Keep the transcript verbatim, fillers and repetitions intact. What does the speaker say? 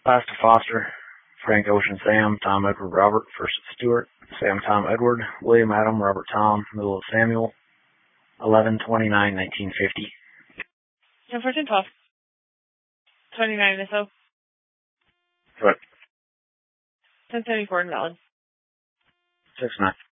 Last to Foster, Frank Ocean Sam, Tom Edward Robert, First Stewart, Sam Tom Edward, William Adam Robert Tom, Middle of Samuel, eleven twenty-nine nineteen fifty. ten fourteen twelve. twenty-nine S O. What? ten seventy-four in Mellon. six nine.